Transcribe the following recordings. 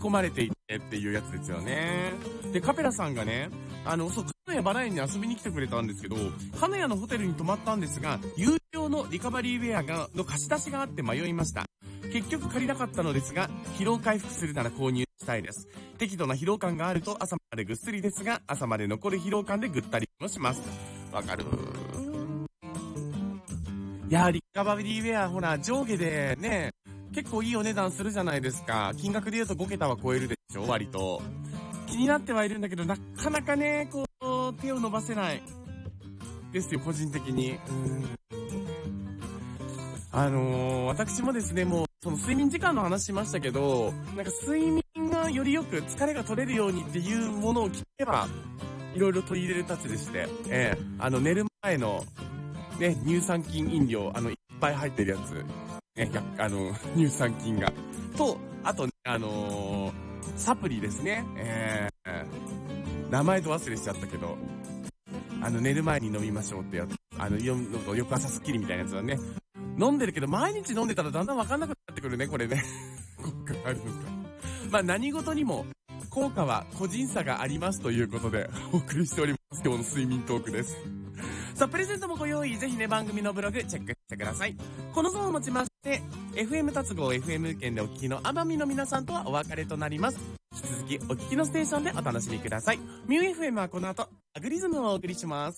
込まれていてっていうやつですよね。で、カペラさんがね、そう、金谷バラ園に遊びに来てくれたんですけど、金谷のホテルに泊まったんですが、有料のリカバリーウェアの貸し出しがあって迷いました。結局借りなかったのですが、疲労回復するなら購入したいです。適度な疲労感があると朝までぐっすりですが、朝まで残る疲労感でぐったりもします。わかる。いやー、リカバリーウェア、ほら、上下でね、結構いいお値段するじゃないですか。金額で言うと5桁は超えるでしょ、割と。気になってはいるんだけど、なかなかね、こう、手を伸ばせない。ですよ、個人的に。私もですね、もう、その睡眠時間の話しましたけど、なんか睡眠がよりよく疲れが取れるようにっていうものを聞けば、いろいろ取り入れるたちでして、寝る前の、ね、乳酸菌飲料、いっぱい入ってるやつ、ね、乳酸菌が。と、あと、サプリですね。名前と忘れしちゃったけど、寝る前に飲みましょうってやつ。翌朝スッキリみたいなやつはね、飲んでるけど、毎日飲んでたらだんだんわかんなくなってくるね、これね。効果があるのか。まあ、何事にも、効果は個人差がありますということで、お送りしております。今日の睡眠トークです。さあ、プレゼントもご用意。ぜひね、番組のブログチェックしてください。この本をもちまして、FM 達合 FM 圏でお聞きの奄美の皆さんとはお別れとなります。引き続きお聞きのステーションでお楽しみください。ミュー FM はこの後、アグリズムをお送りします。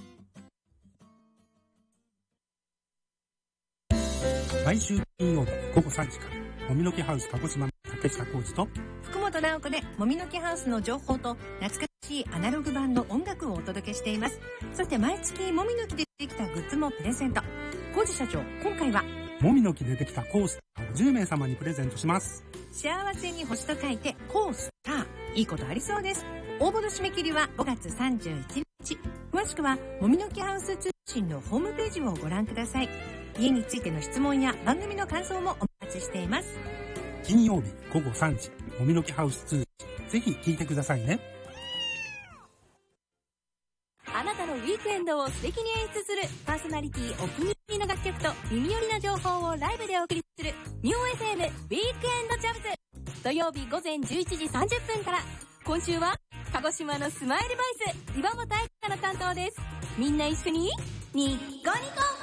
毎週金曜日午後3時から、もみの木ハウス鹿児島の竹下浩二と福本直子でもみの木ハウスの情報と懐かしいアナログ版の音楽をお届けしています。そして毎月もみの木でできたグッズもプレゼント。浩二社長、今回はもみの木でできたコースターを10名様にプレゼントします。 幸せに星と書いてコースター。いいことありそうです。応募の締め切りは5月31日。詳しくはもみの木ハウス通信のホームページをご覧ください。家についての質問や番組の感想もお待ちしています。 金曜日午後3時、もみの木ハウス通信、ぜひ聞いてくださいね。 あなたのウィークエンドを素敵に演出するパーソナリティお気に入りの楽曲と耳寄りな情報をライブでお送りするニュー FM ウィークエンドジャムズ。土曜日午前11時30分から。今週は鹿児島のスマイルボイス岩本愛香の担当です。みんな一緒にニッコニコ